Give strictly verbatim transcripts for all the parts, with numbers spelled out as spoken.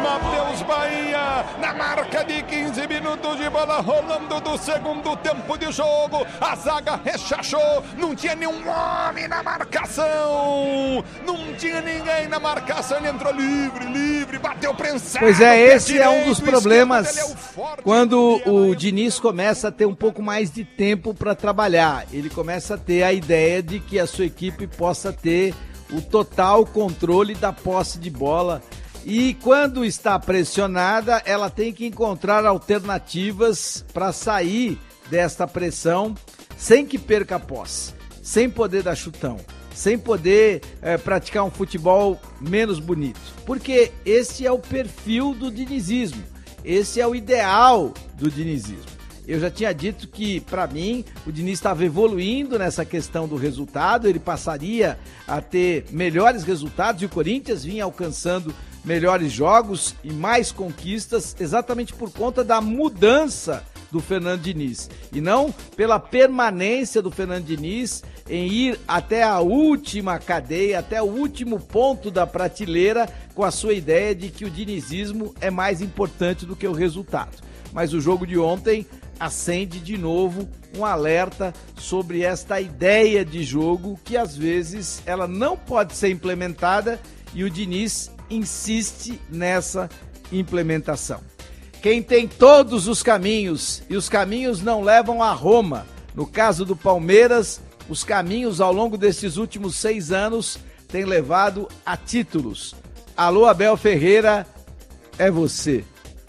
Matheus Bahia, na marca de quinze minutos de bola rolando do segundo tempo de jogo, a zaga rechachou, não tinha nenhum homem na marcação, não tinha ninguém na marcação, ele entrou livre, livre, bateu prensado. Pois é, esse direito, é um dos problemas é quando o Diniz começa a ter um pouco mais de tempo para trabalhar, ele começa a ter a ideia de que a sua equipe possa ter o total controle da posse de bola. E quando está pressionada, ela tem que encontrar alternativas para sair desta pressão sem que perca a posse, sem poder dar chutão, sem poder é, praticar um futebol menos bonito. Porque esse é o perfil do dinizismo, esse é o ideal do dinizismo. Eu já tinha dito que, para mim, o Diniz estava evoluindo nessa questão do resultado, ele passaria a ter melhores resultados e o Corinthians vinha alcançando melhores jogos e mais conquistas exatamente por conta da mudança do Fernando Diniz e não pela permanência do Fernando Diniz em ir até a última cadeia, até o último ponto da prateleira com a sua ideia de que o dinizismo é mais importante do que o resultado. Mas o jogo de ontem acende de novo um alerta sobre esta ideia de jogo que às vezes ela não pode ser implementada e o Diniz insiste nessa implementação. Quem tem todos os caminhos e os caminhos não levam a Roma, no caso do Palmeiras, os caminhos ao longo desses últimos seis anos têm levado a títulos. Alô, Abel Ferreira, é você.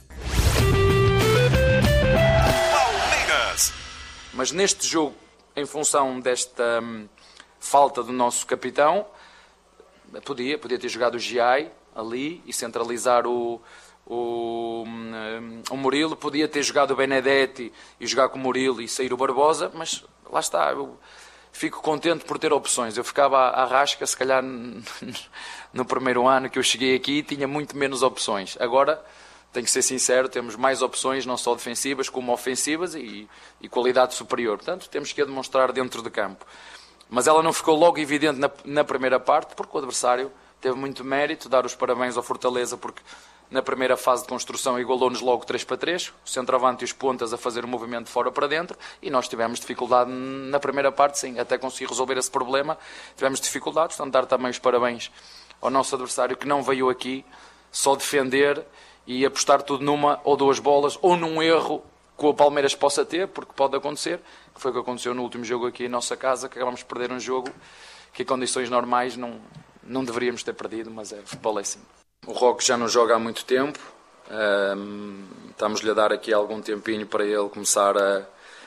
Mas neste jogo, em função desta hum, falta do nosso capitão, podia, podia ter jogado o Giai ali e centralizar o, o, um, o Murilo, podia ter jogado o Benedetti e jogar com o Murilo e sair o Barbosa, mas lá está, eu fico contente por ter opções. Eu ficava à rasca, se calhar no primeiro ano que eu cheguei aqui, tinha muito menos opções. Agora, tenho que ser sincero, temos mais opções, não só defensivas como ofensivas e, e qualidade superior. Portanto, temos que a demonstrar dentro de campo. Mas ela não ficou logo evidente na, na primeira parte, porque o adversário teve muito mérito, dar os parabéns ao Fortaleza, porque na primeira fase de construção igualou-nos logo três para três, o centroavante e os pontas a fazer o movimento de fora para dentro, e nós tivemos dificuldade na primeira parte, sim, até conseguir resolver esse problema, tivemos dificuldades, portanto, dar também os parabéns ao nosso adversário, que não veio aqui só defender e apostar tudo numa ou duas bolas, ou num erro que o Palmeiras possa ter, porque pode acontecer, que foi o que aconteceu no último jogo aqui em nossa casa, que acabamos de perder um jogo que em condições normais não, não deveríamos ter perdido, mas é, futebol é assim. O Roque já não joga há muito tempo, um, estamos-lhe a dar aqui algum tempinho para ele começar a,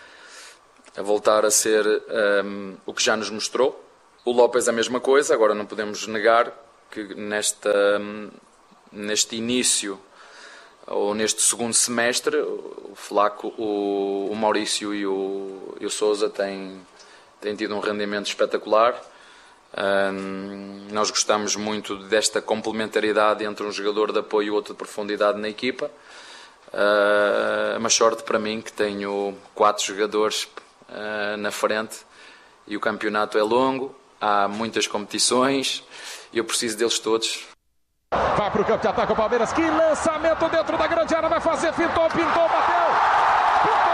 a voltar a ser um, o que já nos mostrou. O López a mesma coisa, agora não podemos negar que nesta, um, neste início ou neste segundo semestre, o Flaco, o, o Maurício e o, e o Sousa têm, têm tido um rendimento espetacular. Um, nós gostamos muito desta complementaridade entre um jogador de apoio e outro de profundidade na equipa. Uh, uma sorte para mim que tenho quatro jogadores uh, na frente e o campeonato é longo, há muitas competições e eu preciso deles todos. Vai para o campo de ataque o Palmeiras, que lançamento dentro da grande área, vai fazer, fintou, pintou, bateu, pintou!